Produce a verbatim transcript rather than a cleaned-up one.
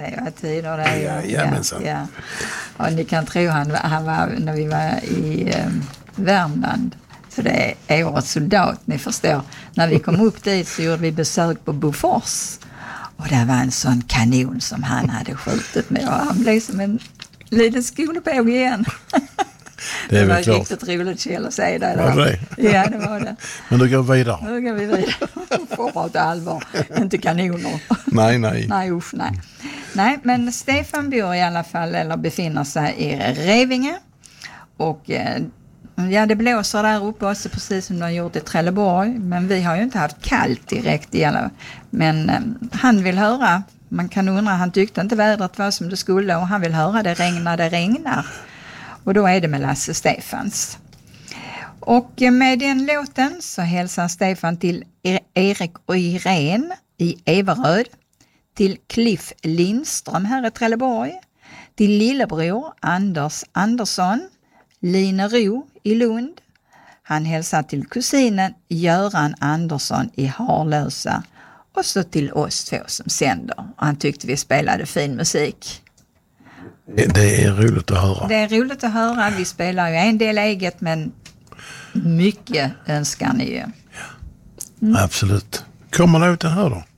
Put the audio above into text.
Det var tider där. Ja, jajamensan. Ja, ja. Och ni kan tro han, han var när vi var i um, Värmland. Så det är årets soldat, ni förstår. När vi kom upp dit så gjorde vi besök på Bofors. Och det var en sån kanon som han hade skjutit med. Och han blev som en liten skolpåg igen. Det, är det var klart. Riktigt roligt Kjell att säga det. Var det? Ja, det var det. Men då går vi vidare. Nu går vi vidare. Får vara till allvar. Inte kanoner. Nej, nej. Nej, usch, nej. Nej, men Stefan bor i alla fall, eller befinner sig i Revinge. Och ja, det blåser där uppe också precis som de har gjort i Trelleborg. Men vi har ju inte haft kallt direkt i alla. Men um, han vill höra, man kan undra, han tyckte inte vädret var som det skulle. Och han vill höra det regnar, det regnar. Och då är det med Lasse Stefans. Och med den låten så hälsar Stefan till Erik och Irene i Everöd. Till Cliff Lindström här i Trelleborg. Till lillebror Anders Andersson. Line Ro i Lund. Han hälsar till kusinen Göran Andersson i Harlösa. Och så till oss två som sänder. Och han tyckte vi spelade fin musik. Det är roligt att höra. Det är roligt att höra. Vi spelar ju en del eget, men mycket önskar ni ju. Mm. Absolut. Kommer låten här då?